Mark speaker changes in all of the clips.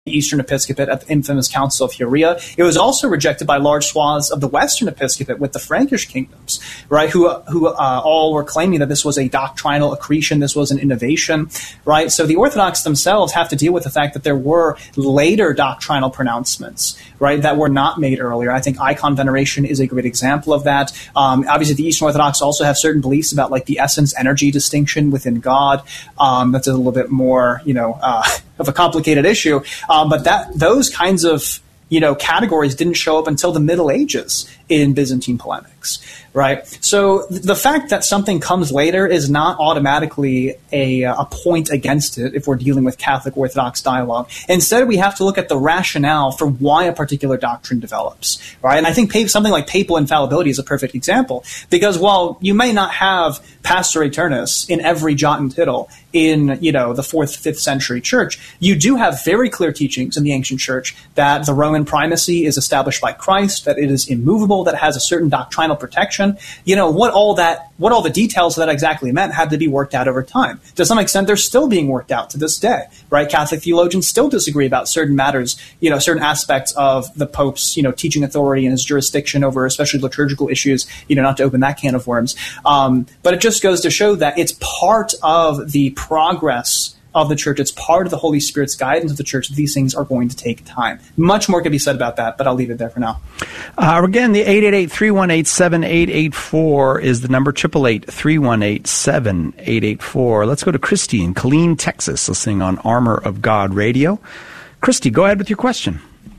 Speaker 1: Eastern Episcopate at the infamous Council of Urea. It was also rejected by large swaths of the Western Episcopate with the Frankish kingdoms, right? Who all were claiming that this was a doctrinal accretion, this was an innovation, right? So the Orthodox themselves have to deal with the fact that there were later doctrinal pronouncements, right, that were not made earlier. I think icon veneration is a great example of that. Obviously, the Eastern Orthodox also have certain beliefs about like the essence-energy distinction within God. That's a little bit more, of a complicated issue. But those kinds of, categories didn't show up until the Middle Ages in Byzantine polemics, right? So the fact that something comes later is not automatically a point against it if we're dealing with Catholic Orthodox dialogue. Instead, we have to look at the rationale for why a particular doctrine develops, right? And I think something like papal infallibility is a perfect example, because while you may not have Pastor Aeternus in every jot and tittle in, the 4th, 5th century church, you do have very clear teachings in the ancient church that the Roman primacy is established by Christ, that it is immovable, that it has a certain doctrinal protection. What all the details of that exactly meant had to be worked out over time. To some extent, they're still being worked out to this day, right? Catholic theologians still disagree about certain matters, certain aspects of the Pope's, teaching authority and his jurisdiction over especially liturgical issues, not to open that can of worms. But it just goes to show that it's part of the progress of the church. It's part of the Holy Spirit's guidance of the church that these things are going to take time. Much more could be said about that, but I'll leave it there for now.
Speaker 2: Again, the 888-318-7884 is the number, 888-318-7884. Let's go to Christy in Killeen, Texas, listening on Armor of God Radio. Christy, go ahead with your question.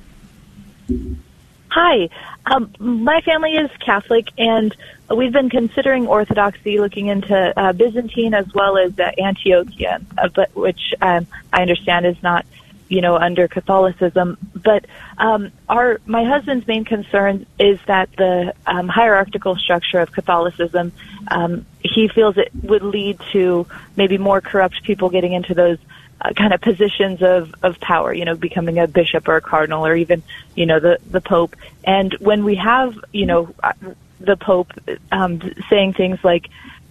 Speaker 3: Hi. My family is Catholic, and we've been considering Orthodoxy, looking into Byzantine as well as Antiochian, but which I understand is not, under Catholicism. But my husband's main concern is that the hierarchical structure of Catholicism, he feels it would lead to maybe more corrupt people getting into those kind of positions of power, becoming a bishop or a cardinal or even, the Pope. And when we have, the Pope saying things like,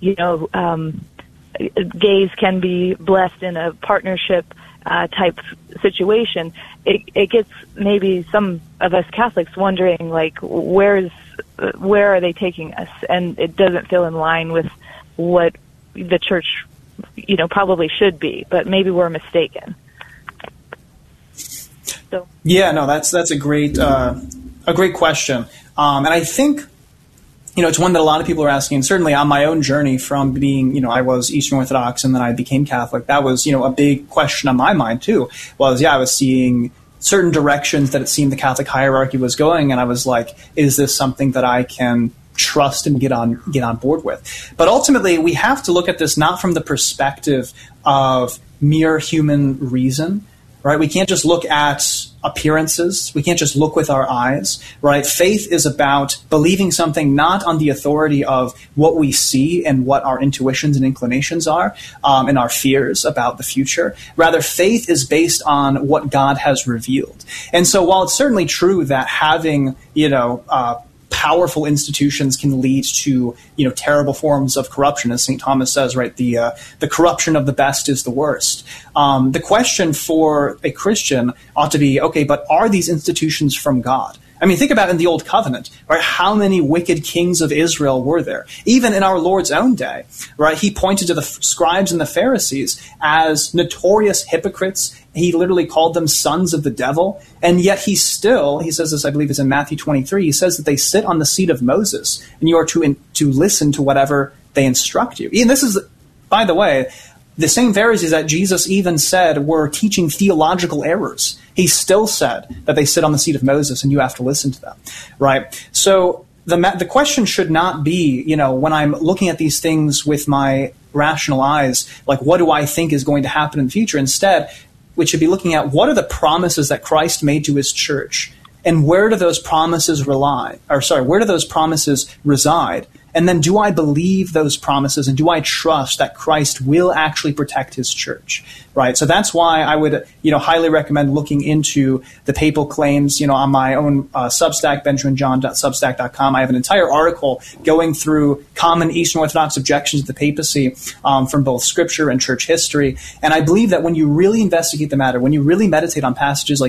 Speaker 3: gays can be blessed in a partnership type situation, it gets maybe some of us Catholics wondering, like, where are they taking us? And it doesn't feel in line with what the church probably should be, but maybe we're mistaken. So.
Speaker 1: Yeah, no, that's a great question. And I think, it's one that a lot of people are asking. Certainly on my own journey from being, I was Eastern Orthodox and then I became Catholic. That was, a big question on my mind too, I was seeing certain directions that it seemed the Catholic hierarchy was going. And I was like, is this something that I can trust and get on board with? But ultimately, we have to look at this not from the perspective of mere human reason, right? We can't just look at appearances. We can't just look with our eyes, right? Faith is about believing something not on the authority of what we see and what our intuitions and inclinations are, and our fears about the future. Rather, faith is based on what God has revealed. And so while it's certainly true that having, powerful institutions can lead to, terrible forms of corruption, as St. Thomas says, right? The corruption of the best is the worst. The question for a Christian ought to be, okay, but are these institutions from God? I mean, think about in the Old Covenant, right? How many wicked kings of Israel were there? Even in our Lord's own day, right? He pointed to the scribes and the Pharisees as notorious hypocrites. He literally called them sons of the devil. And yet he says this, I believe is in Matthew 23, he says that they sit on the seat of Moses and you are to listen to whatever they instruct you. And this is, by the way, the same Pharisees that Jesus even said were teaching theological errors. He still said that they sit on the seat of Moses and you have to listen to them, right? So the question should not be, when I'm looking at these things with my rational eyes, like what do I think is going to happen in the future? Instead, we should be looking at what are the promises that Christ made to his church and where do those promises reside? And then do I believe those promises, and do I trust that Christ will actually protect his church, right? So that's why I would, highly recommend looking into the papal claims, on my own Substack, benjaminjohn.substack.com. I have an entire article going through common Eastern Orthodox objections to the papacy from both scripture and church history. And I believe that when you really investigate the matter, when you really meditate on passages like